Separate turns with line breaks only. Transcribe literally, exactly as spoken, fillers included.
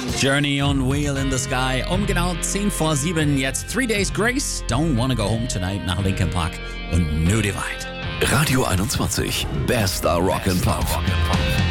Journey on Wheel in the Sky. Um genau zehn vor sieben. Jetzt Three Days Grace. Don't Wanna Go Home Tonight nach Linkin Park und New Divide.
Radio einundzwanzig. Bester Rock and Pop.